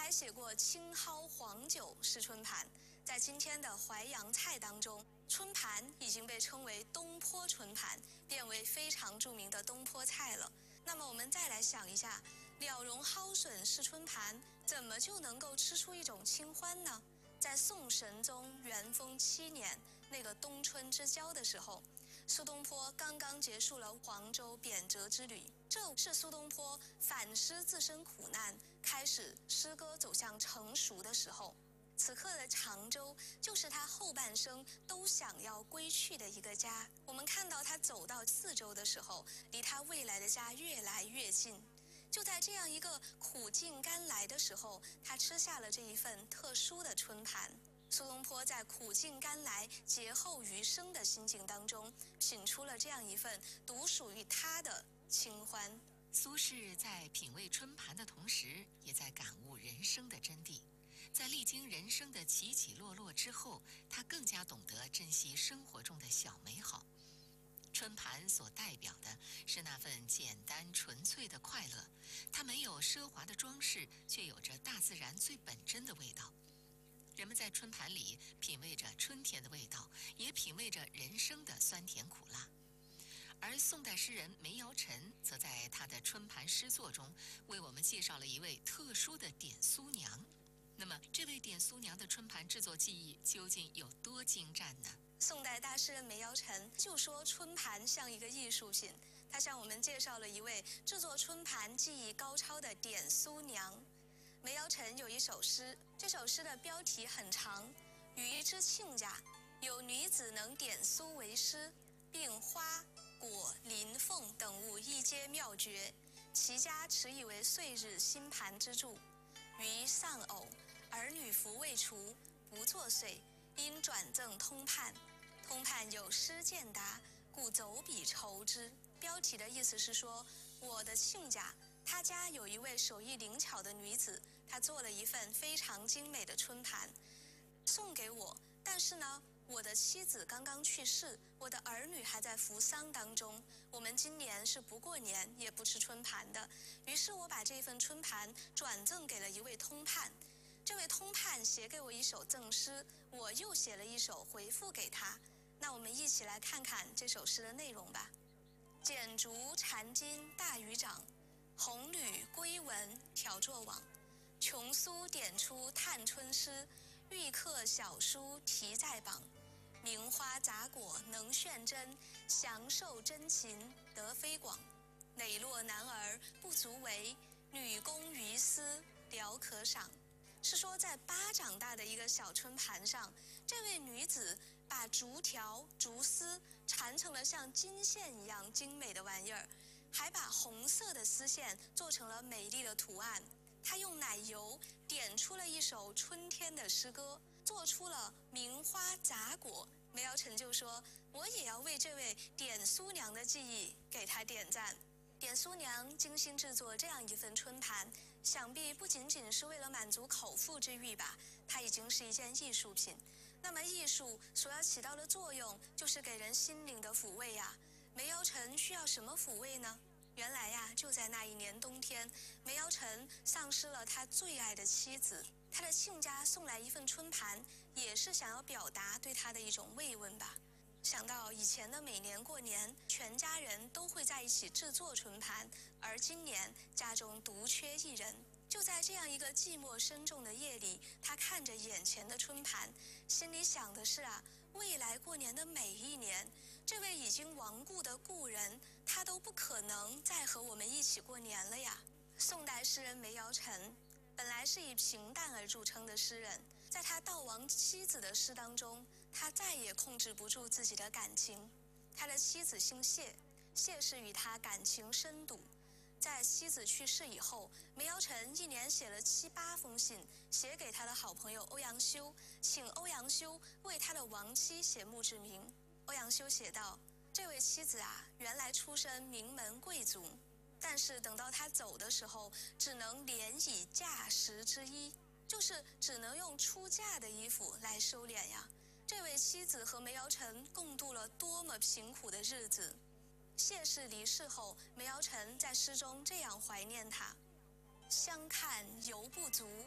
还写过青蒿黄酒是春盘。在今天的淮扬菜当中，春盘已经被称为东坡春盘，变为非常著名的东坡菜了。那么我们再来想一下，了茸蒿笋是春盘，怎么就能够吃出一种清欢呢？在宋神宗元丰7年那个冬春之交的时候，苏东坡刚刚结束了黄州贬谪之旅，这是苏东坡反思自身苦难，开始诗歌走向成熟的时候。此刻的常州就是他后半生都想要归去的一个家。我们看到他走到四周的时候，离他未来的家越来越近。就在这样一个苦尽甘来的时候，他吃下了这一份特殊的春盘。苏东坡在苦尽甘来、劫后余生的心境当中，品出了这样一份独属于他的清欢。 苏轼在品味春盘的同时，也在感悟人生的真谛。在历经人生的起起落落之后，他更加懂得珍惜生活中的小美好。春盘所代表的是那份简单纯粹的快乐，它没有奢华的装饰，却有着大自然最本真的味道。人们在春盘里品味着春天的味道，也品味着人生的酸甜苦辣。而宋代诗人梅尧臣则在他的春盘诗作中为我们介绍了一位特殊的点苏娘。那么这位点苏娘的春盘制作技艺究竟有多精湛呢？ 宋代大诗人梅尧臣就说春盘像一个艺术品，他向我们介绍了一位制作春盘技艺高超的点苏娘。梅尧臣有一首诗，这首诗的标题很长，余之亲家有女子能点苏为诗，并花果麟凤等物一皆妙绝，其家持以为岁日新盘之助。余丧偶，儿女服未除，不作岁，因转赠通判。通判有诗见达，故走笔酬之。标题的意思是说，我的亲家他家有一位手艺灵巧的女子，她做了一份非常精美的春盘送给我，但是呢，我的妻子刚刚去世，我的儿女还在服丧当中，我们今年是不过年也不吃春盘的。于是我把这份春盘转赠给了一位通判，这位通判写给我一首赠诗，我又写了一首回复给他。那我们一起来看看这首诗的内容吧。剪竹缠金大鱼掌，红缕归文挑作网。琼苏点出探春诗，玉刻小书题在榜。名花杂果能炫真，祥寿珍禽得非广。磊落男儿不足为，女工于斯聊可赏。是说在巴掌大的一个小春盘上，这位女子把竹条竹丝缠成了像金线一样精美的玩意儿，还把红色的丝线做成了美丽的图案。她用奶油点出了一首春天的诗歌，做出了名花杂果。梅尧臣就说，我也要为这位点苏娘的技艺给她点赞。点苏娘精心制作这样一份春盘，想必不仅仅是为了满足口腹之欲吧，它已经是一件艺术品。那么艺术所要起到的作用，就是给人心灵的抚慰呀。梅尧臣需要什么抚慰呢？原来呀，就在那一年冬天，梅尧臣丧失了他最爱的妻子，他的亲家送来一份春盘，也是想要表达对他的一种慰问吧。想到以前的每年过年，全家人都会在一起制作春盘，而今年家中独缺一人。就在这样一个寂寞深重的夜里，他看着眼前的春盘，心里想的是啊，未来过年的每一年，这位已经亡故的故人，他都不可能再和我们一起过年了呀。宋代诗人梅尧臣本来是以平淡而著称的诗人，在他悼亡妻子的诗当中，他再也控制不住自己的感情。他的妻子姓谢，谢氏与他感情深笃。在妻子去世以后，梅尧臣一连写了7、8封信，写给他的好朋友欧阳修，请欧阳修为他的亡妻写墓志铭。欧阳修写道，这位妻子啊，原来出身名门贵族，但是等到她走的时候，只能连以嫁食之衣，就是只能用出嫁的衣服来收敛呀。这位妻子和梅尧臣共度了多么贫苦的日子。谢氏离世后，梅尧臣在诗中这样怀念他：相看犹不足，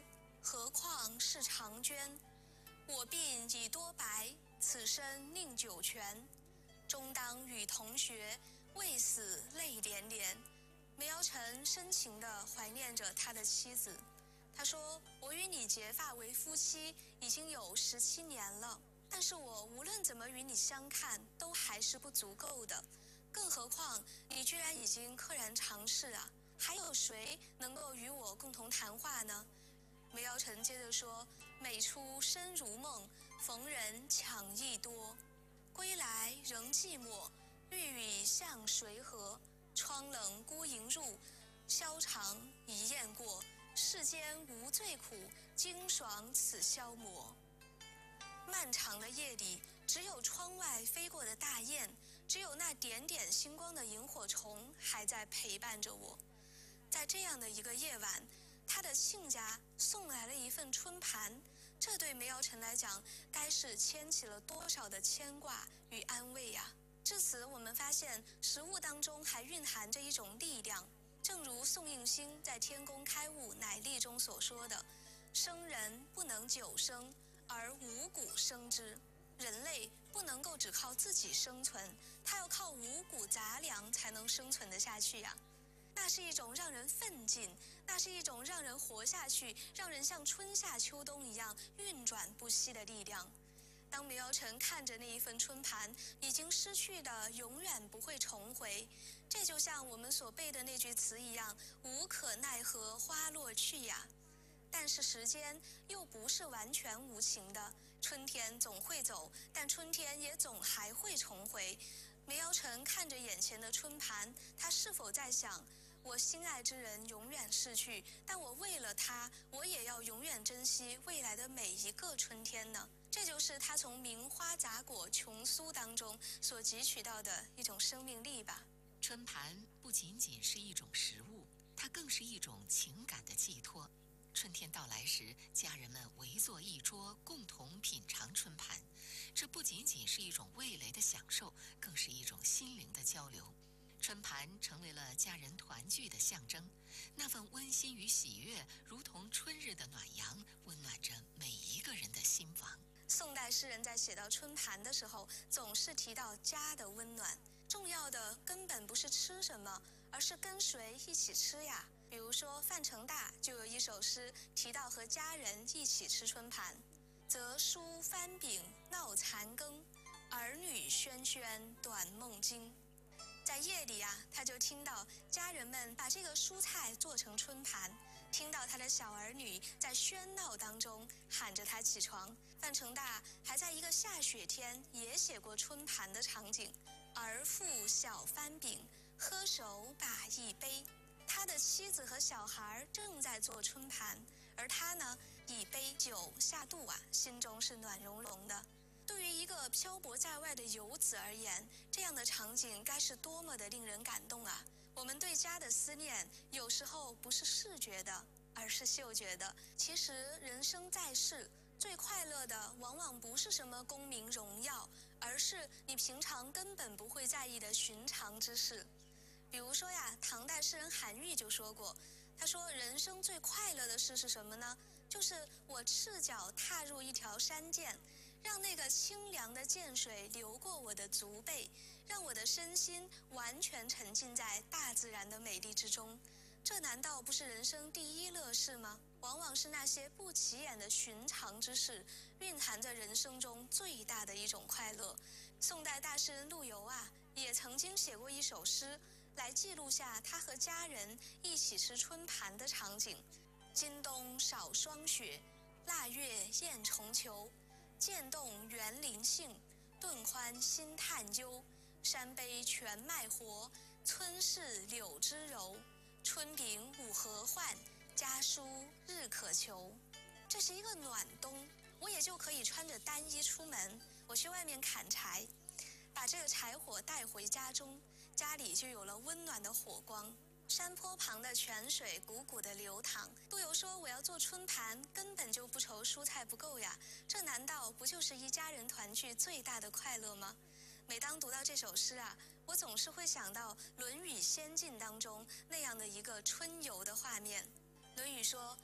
何况是长娟？我鬓已多白，此生宁久全。终当与同学，未死泪连连。梅尧臣深情地怀念着他的妻子。他说：“我与你结发为夫妻已经有17年了，但是我无论怎么与你相看，都还是不足够的。更何况你居然已经溘然长逝啊！还有谁能够与我共同谈话呢？”梅尧臣接着说：“每出深如梦，逢人抢意多。归来仍寂寞，绿雨向谁和？窗冷孤萤入，宵长一雁过。世间无最苦，经爽此消磨。”漫长的夜里，只有窗外飞过的大雁，只有那点点星光的萤火虫还在陪伴着我。在这样的一个夜晚，他的亲家送来了一份春盘，这对梅尧臣来讲，该是牵起了多少的牵挂与安慰呀！至此，我们发现食物当中还蕴含着一种力量。正如宋应星在《天工开物乃历》中所说的：“生人不能久生，而五谷生之。”人类不能够只靠自己生存，他要靠五谷杂粮才能生存得下去呀。那是一种让人奋进，那是一种让人活下去，让人像春夏秋冬一样运转不息的力量。当梅尧臣看着那一份春盘，已经失去的永远不会重回，这就像我们所背的那句词一样：“无可奈何花落去呀。”但是时间又不是完全无情的，春天总会走，但春天也总还会重回。梅尧臣看着眼前的春盘，他是否在想：我心爱之人永远逝去，但我为了他，我也要永远珍惜未来的每一个春天呢？这就是他从名花杂果琼酥当中所汲取到的一种生命力吧。 春盘不仅仅是一种食物，它更是一种情感的寄托。春天到来时，家人们围坐一桌，共同品尝春盘，这不仅仅是一种味蕾的享受，更是一种心灵的交流。春盘成为了家人团聚的象征，那份温馨与喜悦，如同春日的暖阳，温暖着每一个人的心房。 宋代诗人在写到春盘的时候，总是提到家的温暖。重要的根本不是吃什么，而是跟谁一起吃呀。比如说范成大就有一首诗提到和家人一起吃春盘：“则书翻饼闹残羹，儿女喧喧短梦惊。”在夜里啊，他就听到家人们把这个蔬菜做成春盘，听到他的小儿女在喧闹当中喊着他起床。范成大还在一个下雪天也写过春盘的场景：“儿妇小翻饼，喝熟把一杯。”他的妻子和小孩正在做春盘，而他呢，一杯酒下肚啊，心中是暖融融的。对于一个漂泊在外的游子而言，这样的场景该是多么的令人感动啊！我们对家的思念，有时候不是视觉的，而是嗅觉的。其实人生在世，最快乐的往往不是什么功名荣耀，而是你平常根本不会在意的寻常之事。比如说呀，唐代诗人韩愈就说过，他说：“人生最快乐的事是什么呢？就是我赤脚踏入一条山涧，让那个清凉的涧水流过我的足背，让我的身心完全沉浸在大自然的美丽之中。这难道不是人生第一乐事吗？往往是那些不起眼的寻常之事，蕴含着人生中最大的一种快乐。”宋代大诗人陆游啊，也曾经写过一首诗，来记录下他和家人一起吃春盘的场景：“今冬少霜雪，腊月雁重求。渐冻园林杏，顿宽新炭鸠。山杯全麦活，村市柳枝柔。春饼五合换，家书日可求。”这是一个暖冬，我也就可以穿着单衣出门，我去外面砍柴，把这个柴火带回家中，家里就有了温暖的火光。山坡旁的泉水汩汩地流淌。陆游说：“我要做春盘，根本就不愁蔬菜不够呀，这难道不就是一家人团聚最大的快乐吗？”每当读到这首诗啊，我总是会想到《论语先进》当中那样的一个春游的画面。《论语》说：“